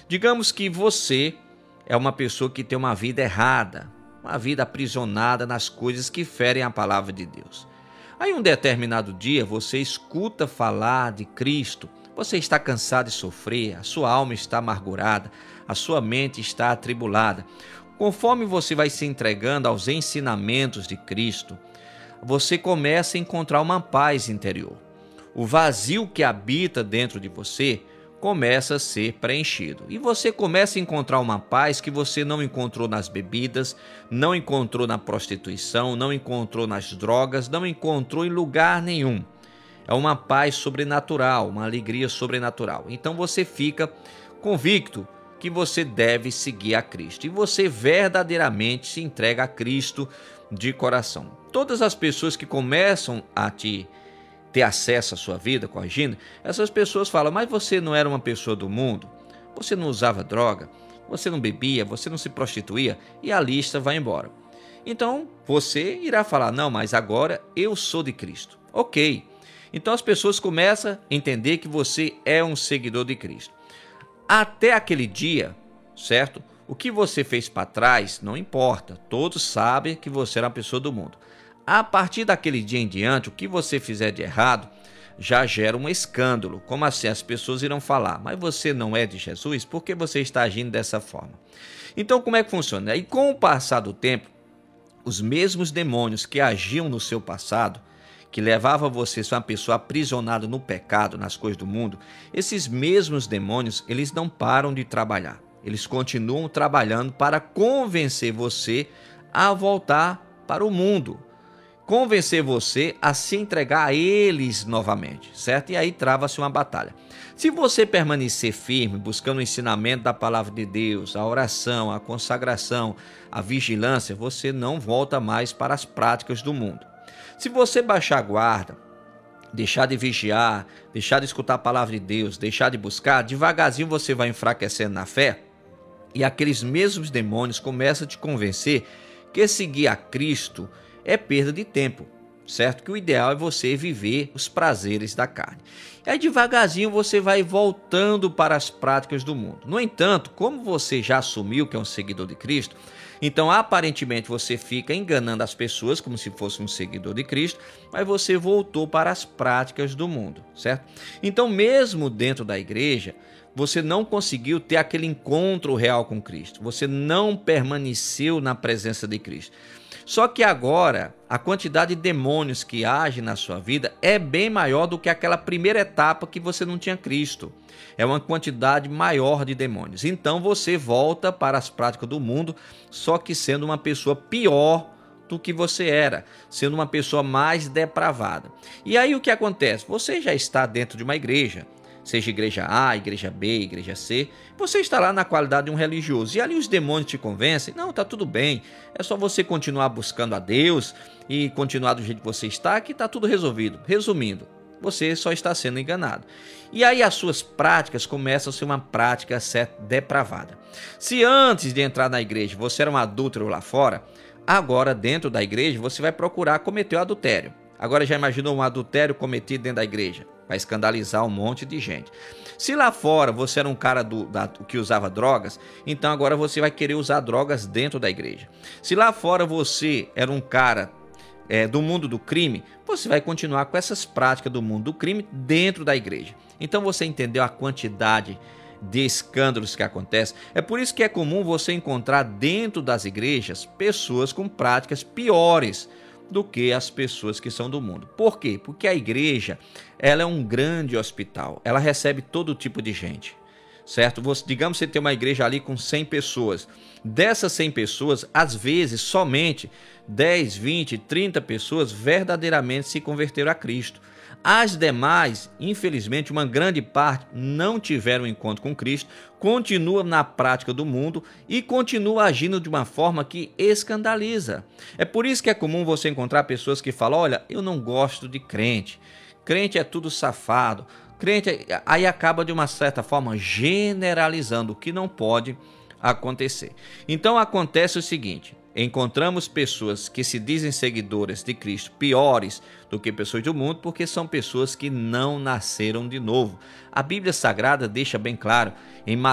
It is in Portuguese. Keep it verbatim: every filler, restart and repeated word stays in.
Digamos que você é uma pessoa que tem uma vida errada, uma vida aprisionada nas coisas que ferem a palavra de Deus. Aí um determinado dia você escuta falar de Cristo, você está cansado de sofrer, a sua alma está amargurada, a sua mente está atribulada. Conforme você vai se entregando aos ensinamentos de Cristo, você começa a encontrar uma paz interior. O vazio que habita dentro de você começa a ser preenchido. E você começa a encontrar uma paz que você não encontrou nas bebidas, não encontrou na prostituição, não encontrou nas drogas, não encontrou em lugar nenhum. É uma paz sobrenatural, uma alegria sobrenatural. Então você fica convicto que você deve seguir a Cristo. E você verdadeiramente se entrega a Cristo de coração. Todas as pessoas que começam a te ter acesso à sua vida, corrigindo, essas pessoas falam, mas você não era uma pessoa do mundo, você não usava droga, você não bebia, você não se prostituía, e a lista vai embora. Então você irá falar, não, mas agora eu sou de Cristo. Ok, então as pessoas começam a entender que você é um seguidor de Cristo. Até aquele dia, certo? O que você fez para trás não importa, todos sabem que você era uma pessoa do mundo. A partir daquele dia em diante, o que você fizer de errado já gera um escândalo. Como assim? As pessoas irão falar, mas você não é de Jesus? Por que você está agindo dessa forma? Então, como é que funciona? E com o passar do tempo, os mesmos demônios que agiam no seu passado, que levavam você a ser uma pessoa aprisionada no pecado, nas coisas do mundo, esses mesmos demônios, eles não param de trabalhar. Eles continuam trabalhando para convencer você a voltar para o mundo. Convencer você a se entregar a eles novamente, certo? E aí trava-se uma batalha. Se você permanecer firme, buscando o ensinamento da palavra de Deus, a oração, a consagração, a vigilância, você não volta mais para as práticas do mundo. Se você baixar a guarda, deixar de vigiar, deixar de escutar a palavra de Deus, deixar de buscar, devagarzinho você vai enfraquecendo na fé e aqueles mesmos demônios começam a te convencer que seguir a Cristo é perda de tempo, certo? Que o ideal é você viver os prazeres da carne. E aí devagarzinho você vai voltando para as práticas do mundo. No entanto, como você já assumiu que é um seguidor de Cristo, então aparentemente você fica enganando as pessoas como se fosse um seguidor de Cristo, mas você voltou para as práticas do mundo, certo? Então mesmo dentro da igreja, você não conseguiu ter aquele encontro real com Cristo. Você não permaneceu na presença de Cristo. Só que agora, a quantidade de demônios que agem na sua vida é bem maior do que aquela primeira etapa que você não tinha Cristo. É uma quantidade maior de demônios. Então você volta para as práticas do mundo, só que sendo uma pessoa pior do que você era, sendo uma pessoa mais depravada. E aí o que acontece? Você já está dentro de uma igreja, seja igreja A, igreja B, igreja C, você está lá na qualidade de um religioso, e ali os demônios te convencem, não, tá tudo bem, é só você continuar buscando a Deus e continuar do jeito que você está, que tá tudo resolvido. Resumindo, você só está sendo enganado. E aí as suas práticas começam a ser uma prática certa depravada. Se antes de entrar na igreja você era um adúltero lá fora, agora dentro da igreja você vai procurar cometer o adultério. Agora já imaginou um adultério cometido dentro da igreja? Vai escandalizar um monte de gente. Se lá fora você era um cara do, da, que usava drogas, então agora você vai querer usar drogas dentro da igreja. Se lá fora você era um cara é, do mundo do crime, você vai continuar com essas práticas do mundo do crime dentro da igreja. Então você entendeu a quantidade de escândalos que acontecem? É por isso que é comum você encontrar dentro das igrejas pessoas com práticas piores do que as pessoas que são do mundo. Por quê? Porque a igreja, ela é um grande hospital, ela recebe todo tipo de gente, certo? Você, digamos que você tem uma igreja ali com cem pessoas, dessas cem pessoas, às vezes somente dez, vinte, trinta pessoas verdadeiramente se converteram a Cristo. As demais, infelizmente, uma grande parte não tiveram encontro com Cristo, continua na prática do mundo e continua agindo de uma forma que escandaliza. É por isso que é comum você encontrar pessoas que falam, olha, eu não gosto de crente, crente é tudo safado, crente é... aí acaba de uma certa forma generalizando, o que não pode acontecer. Então acontece o seguinte, encontramos pessoas que se dizem seguidoras de Cristo piores do que pessoas do mundo, porque são pessoas que não nasceram de novo. A Bíblia Sagrada deixa bem claro em